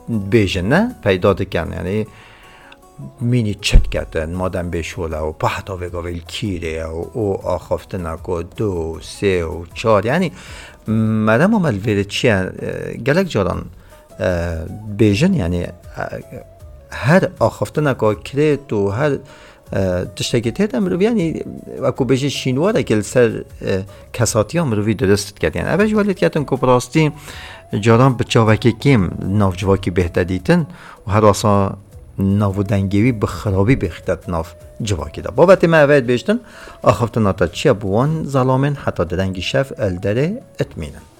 بیژن نه پیدا دکن یعنی مینی چت کردن مادم بشوله و پهتا وگاویل کیره و او آخافتنک و 2 3 و 4 یعنی مدام عمل ویره چیه گلک جاران بیژن یعنی هر آخافتنک و کرد و هر تشتگی تیت امروی یعنی وکو بیشه شینواره که سر کساتی امروی درست کرد یعنی اوش ولید کردن که براستی جاران بچاوکی کم ناف جواکی بهتر دیتن و هر آسا ناف دنگیوی بخرابی بخیدت ناف جواکی دا بابت ما اوید بیشتن آخافتن آتا چیه بوان ظلامن حتی درنگی شف الدره اتمینن